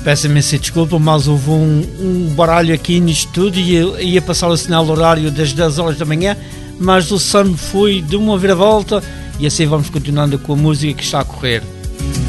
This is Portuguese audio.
Peço imensa desculpa, mas houve um baralho aqui no estúdio e ia passar o sinal horário das 10 horas da manhã, mas o Sam foi de uma viravolta e assim vamos continuando com a música que está a correr.